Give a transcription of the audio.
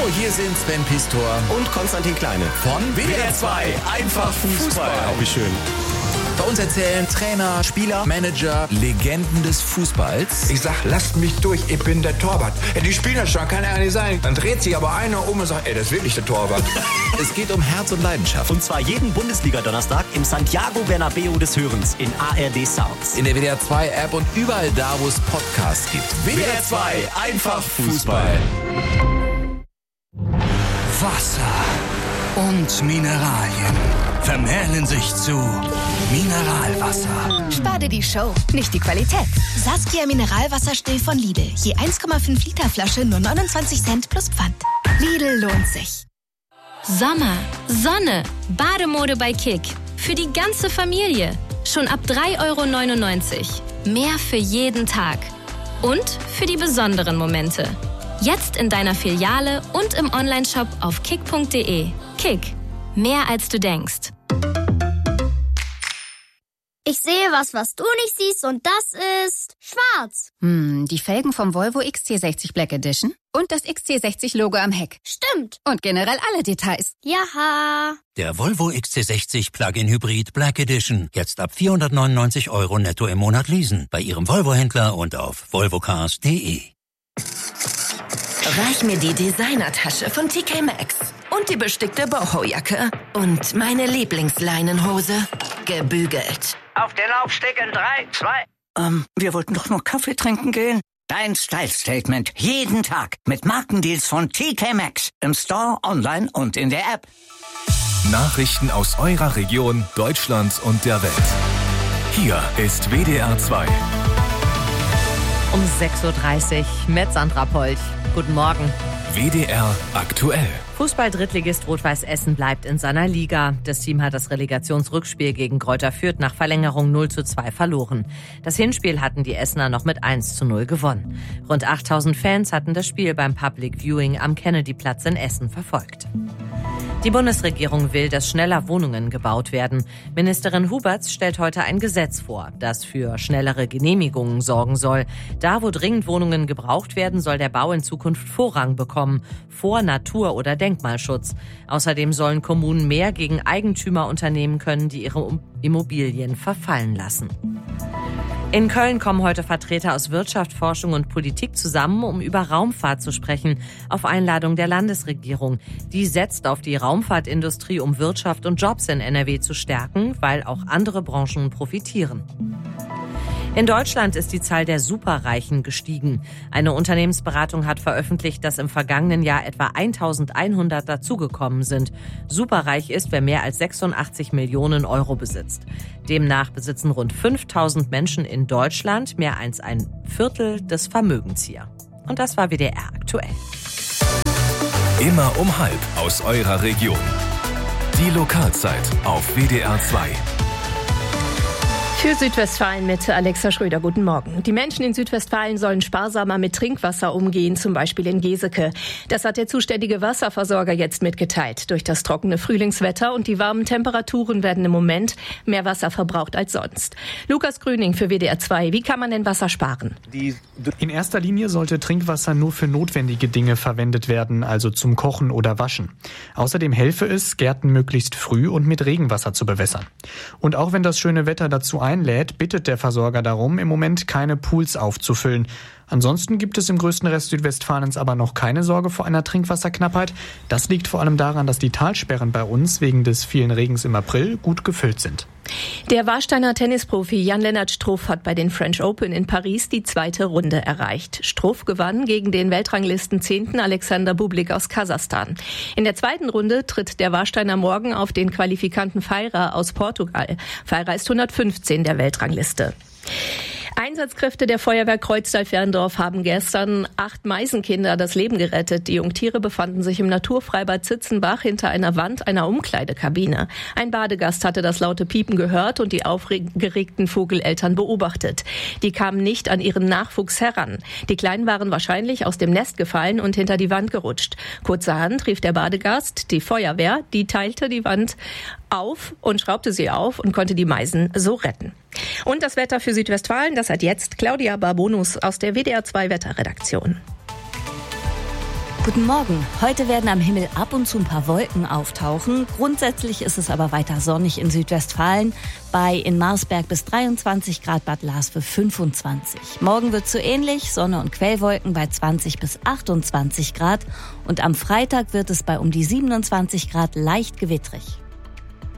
hier sind Sven Pistor und Konstantin Kleine von WDR 2 Einfach Fußball. Oh, wie schön. Bei uns erzählen Trainer, Spieler, Manager, Legenden des Fußballs. Ich sag, lasst mich durch, ich bin der Torwart. Die spielen das schon, kann ja nicht sein. Dann dreht sich aber einer um und sagt, das ist wirklich der Torwart. Es geht um Herz und Leidenschaft. Und zwar jeden Bundesliga-Donnerstag im Santiago Bernabeu des Hörens in ARD Sounds. In der WDR 2 App und überall da, wo es Podcasts gibt. WDR 2 Einfach Fußball. Wasser und Mineralien vermählen sich zu Mineralwasser. Spar dir die Show, nicht die Qualität. Saskia Mineralwasser still von Lidl. Je 1,5 Liter Flasche nur 29 Cent plus Pfand. Lidl lohnt sich. Sommer, Sonne, Bademode bei Kick. Für die ganze Familie. Schon ab 3,99 €. Mehr für jeden Tag. Und für die besonderen Momente. Jetzt in deiner Filiale und im Onlineshop auf kick.de. Kick. Mehr als du denkst. Ich sehe was du nicht siehst und das ist schwarz. Die Felgen vom Volvo XC60 Black Edition und das XC60-Logo am Heck. Stimmt. Und generell alle Details. Jaha. Der Volvo XC60 Plug-in Hybrid Black Edition. Jetzt ab 499 € netto im Monat leasen. Bei Ihrem Volvo-Händler und auf volvocars.de. Reich mir die Designertasche von TK Maxx und die bestickte Boho-Jacke und meine Lieblingsleinenhose, gebügelt. Auf den Laufsteg in 3, 2... wir wollten doch nur Kaffee trinken gehen. Dein Style-Statement jeden Tag mit Markendeals von TK Maxx im Store, online und in der App. Nachrichten aus eurer Region, Deutschland und der Welt. Hier ist WDR 2. Um 6.30 Uhr mit Sandra Polch. Guten Morgen. WDR aktuell. Fußball-Drittligist Rot-Weiß Essen bleibt in seiner Liga. Das Team hat das Relegationsrückspiel gegen Greuther Fürth nach Verlängerung 0:2 verloren. Das Hinspiel hatten die Essener noch mit 1:0 gewonnen. Rund 8000 Fans hatten das Spiel beim Public Viewing am Kennedyplatz in Essen verfolgt. Die Bundesregierung will, dass schneller Wohnungen gebaut werden. Ministerin Huberts stellt heute ein Gesetz vor, das für schnellere Genehmigungen sorgen soll. Da, wo dringend Wohnungen gebraucht werden, soll der Bau in Zukunft Vorrang bekommen, vor Natur- oder Denkmalschutz. Außerdem sollen Kommunen mehr gegen Eigentümer unternehmen können, die ihre Immobilien verfallen lassen. In Köln kommen heute Vertreter aus Wirtschaft, Forschung und Politik zusammen, um über Raumfahrt zu sprechen, auf Einladung der Landesregierung. Die setzt auf die Raumfahrtindustrie, um Wirtschaft und Jobs in NRW zu stärken, weil auch andere Branchen profitieren. In Deutschland ist die Zahl der Superreichen gestiegen. Eine Unternehmensberatung hat veröffentlicht, dass im vergangenen Jahr etwa 1100 dazugekommen sind. Superreich ist, wer mehr als 86 Millionen € besitzt. Demnach besitzen rund 5000 Menschen in Deutschland mehr als ein Viertel des Vermögens hier. Und das war WDR aktuell. Immer um 12:30 aus eurer Region. Die Lokalzeit auf WDR 2. Für Südwestfalen mit Alexa Schröder. Guten Morgen. Die Menschen in Südwestfalen sollen sparsamer mit Trinkwasser umgehen, zum Beispiel in Geseke. Das hat der zuständige Wasserversorger jetzt mitgeteilt. Durch das trockene Frühlingswetter und die warmen Temperaturen werden im Moment mehr Wasser verbraucht als sonst. Lukas Grüning für WDR 2. Wie kann man denn Wasser sparen? In erster Linie sollte Trinkwasser nur für notwendige Dinge verwendet werden, also zum Kochen oder Waschen. Außerdem helfe es, Gärten möglichst früh und mit Regenwasser zu bewässern. Und auch wenn das schöne Wetter dazu einlädt, bittet der Versorger darum, im Moment keine Pools aufzufüllen. Ansonsten gibt es im größten Rest Südwestfalens aber noch keine Sorge vor einer Trinkwasserknappheit. Das liegt vor allem daran, dass die Talsperren bei uns wegen des vielen Regens im April gut gefüllt sind. Der Warsteiner Tennisprofi Jan-Lennart Struff hat bei den French Open in Paris die zweite Runde erreicht. Struff gewann gegen den Weltranglisten 10. Alexander Bublik aus Kasachstan. In der zweiten Runde tritt der Warsteiner morgen auf den Qualifikanten Feira aus Portugal. Feira ist 115 der Weltrangliste. Einsatzkräfte der Feuerwehr Kreuztal-Ferndorf haben gestern 8 Maisenkinder das Leben gerettet. Die Jungtiere befanden sich im Naturfreibad Zitzenbach hinter einer Wand einer Umkleidekabine. Ein Badegast hatte das laute Piepen gehört und die aufgeregten Vogeleltern beobachtet. Die kamen nicht an ihren Nachwuchs heran. Die Kleinen waren wahrscheinlich aus dem Nest gefallen und hinter die Wand gerutscht. Kurzerhand rief der Badegast die Feuerwehr, die teilte die Wand auf und schraubte sie auf und konnte die Meisen so retten. Und das Wetter für Südwestfalen, das hat jetzt Claudia Barbonus aus der WDR 2 Wetterredaktion. Guten Morgen. Heute werden am Himmel ab und zu ein paar Wolken auftauchen. Grundsätzlich ist es aber weiter sonnig in Südwestfalen. Bei in Marsberg bis 23 Grad, Bad Laswe 25. Morgen wird es so ähnlich. Sonne und Quellwolken bei 20 bis 28 Grad. Und am Freitag wird es bei um die 27 Grad leicht gewittrig.